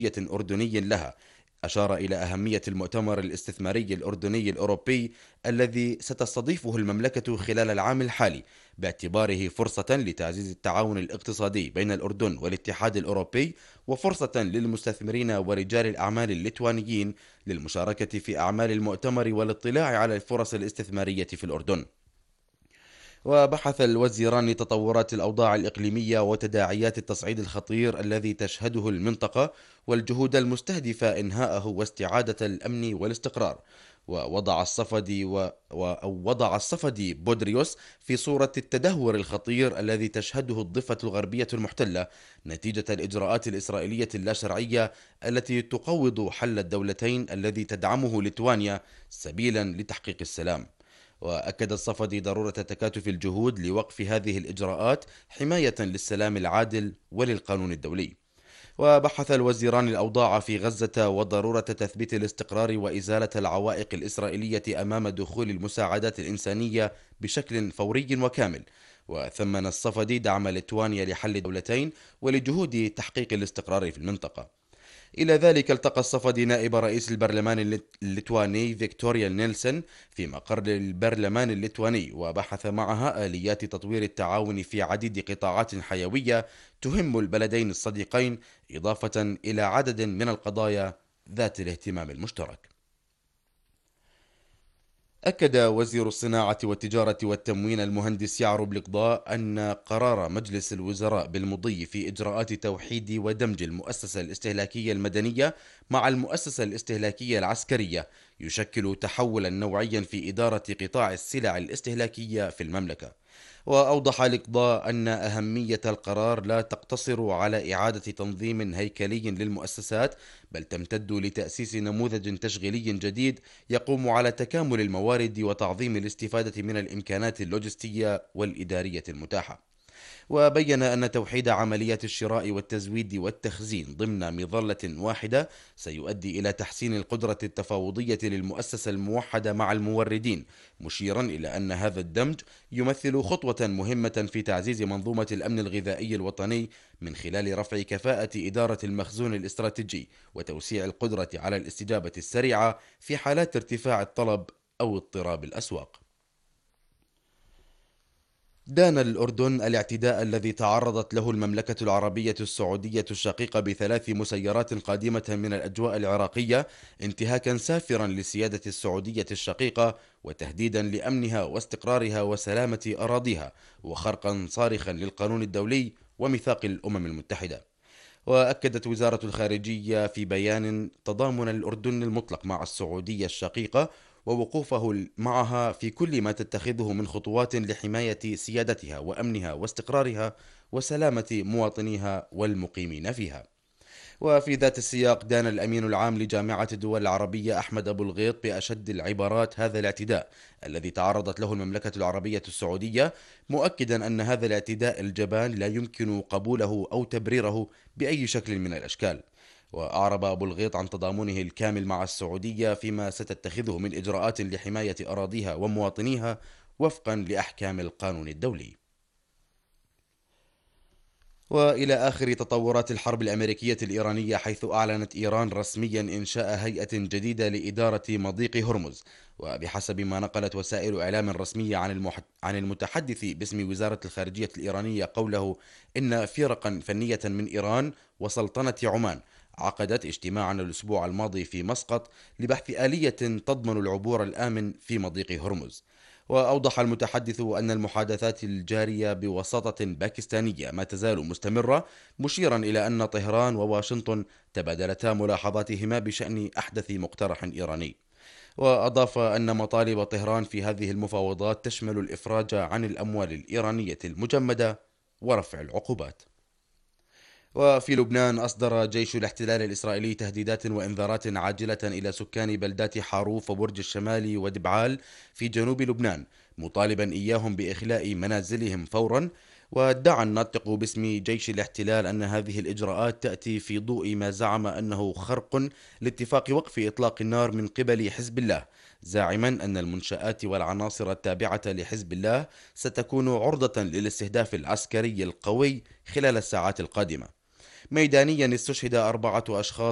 أردني لها. أشار إلى أهمية المؤتمر الاستثماري الأردني الأوروبي الذي ستستضيفه المملكة خلال العام الحالي، باعتباره فرصة لتعزيز التعاون الاقتصادي بين الأردن والاتحاد الأوروبي، وفرصة للمستثمرين ورجال الأعمال الليتوانيين للمشاركة في أعمال المؤتمر والاطلاع على الفرص الاستثمارية في الأردن. وبحث الوزيران تطورات الأوضاع الإقليمية وتداعيات التصعيد الخطير الذي تشهده المنطقة، والجهود المستهدفة إنهاءه واستعادة الأمن والاستقرار. ووضع الصفدي بودريوس في صورة التدهور الخطير الذي تشهده الضفة الغربية المحتلة نتيجة الإجراءات الإسرائيلية اللاشرعية التي تقوض حل الدولتين الذي تدعمه ليتوانيا سبيلا لتحقيق السلام. وأكد الصفدي ضرورة تكاتف الجهود لوقف هذه الإجراءات حماية للسلام العادل وللقانون الدولي. وبحث الوزيران الأوضاع في غزة وضرورة تثبيت الاستقرار وإزالة العوائق الإسرائيلية أمام دخول المساعدات الإنسانية بشكل فوري وكامل. وثمن الصفدي دعم ليتوانيا لحل الدولتين ولجهود تحقيق الاستقرار في المنطقة. إلى ذلك التقى الصفدي نائب رئيس البرلمان الليتواني فيكتوريا نيلسون في مقر البرلمان الليتواني، وبحث معها آليات تطوير التعاون في عديد قطاعات حيوية تهم البلدين الصديقين، إضافة إلى عدد من القضايا ذات الاهتمام المشترك. أكد وزير الصناعة والتجارة والتموين المهندس يعرب القضاء أن قرار مجلس الوزراء بالمضي في إجراءات توحيد ودمج المؤسسة الاستهلاكية المدنية مع المؤسسة الاستهلاكية العسكرية يشكل تحولا نوعيا في إدارة قطاع السلع الاستهلاكية في المملكة. وأوضح الإقضاء أن أهمية القرار لا تقتصر على إعادة تنظيم هيكلي للمؤسسات، بل تمتد لتأسيس نموذج تشغيلي جديد يقوم على تكامل الموارد وتعظيم الاستفادة من الإمكانات اللوجستية والإدارية المتاحة. وبين أن توحيد عمليات الشراء والتزويد والتخزين ضمن مظلة واحدة سيؤدي إلى تحسين القدرة التفاوضية للمؤسسة الموحدة مع الموردين، مشيرا إلى أن هذا الدمج يمثل خطوة مهمة في تعزيز منظومة الأمن الغذائي الوطني من خلال رفع كفاءة إدارة المخزون الاستراتيجي وتوسيع القدرة على الاستجابة السريعة في حالات ارتفاع الطلب أو اضطراب الأسواق. دان الأردن الاعتداء الذي تعرضت له المملكة العربية السعودية الشقيقة بثلاث مسيرات قادمة من الأجواء العراقية انتهاكا سافرا لسيادة السعودية الشقيقة، وتهديدا لأمنها واستقرارها وسلامة أراضيها، وخرقا صارخا للقانون الدولي وميثاق الأمم المتحدة. وأكدت وزارة الخارجية في بيان تضامن الأردن المطلق مع السعودية الشقيقة ووقوفه معها في كل ما تتخذه من خطوات لحماية سيادتها وأمنها واستقرارها وسلامة مواطنيها والمقيمين فيها. وفي ذات السياق دان الأمين العام لجامعة الدول العربية أحمد أبو الغيط بأشد العبارات هذا الاعتداء الذي تعرضت له المملكة العربية السعودية، مؤكدا أن هذا الاعتداء الجبان لا يمكن قبوله أو تبريره بأي شكل من الأشكال. وأعرب أبو الغيط عن تضامنه الكامل مع السعودية فيما ستتخذه من إجراءات لحماية أراضيها ومواطنيها وفقا لأحكام القانون الدولي. وإلى آخر تطورات الحرب الأمريكية الإيرانية، حيث أعلنت إيران رسميا إنشاء هيئة جديدة لإدارة مضيق هرمز. وبحسب ما نقلت وسائل إعلام رسمية عن المتحدث باسم وزارة الخارجية الإيرانية قوله إن فرقا فنية من إيران وسلطنة عمان عقدت اجتماعا الأسبوع الماضي في مسقط لبحث آلية تضمن العبور الآمن في مضيق هرمز. وأوضح المتحدث أن المحادثات الجارية بوساطة باكستانية ما تزال مستمرة، مشيرا إلى أن طهران وواشنطن تبادلتا ملاحظاتهما بشأن أحدث مقترح إيراني. وأضاف أن مطالب طهران في هذه المفاوضات تشمل الإفراج عن الأموال الإيرانية المجمدة ورفع العقوبات. وفي لبنان أصدر جيش الاحتلال الإسرائيلي تهديدات وإنذارات عاجلة إلى سكان بلدات حاروف وبرج الشمال ودبعال في جنوب لبنان، مطالبا إياهم بإخلاء منازلهم فورا. وادعى الناطق باسم جيش الاحتلال أن هذه الإجراءات تأتي في ضوء ما زعم أنه خرق لاتفاق وقف إطلاق النار من قبل حزب الله، زاعما أن المنشآت والعناصر التابعة لحزب الله ستكون عرضة للاستهداف العسكري القوي خلال الساعات القادمة. ميدانيا استشهد 4 أشخاص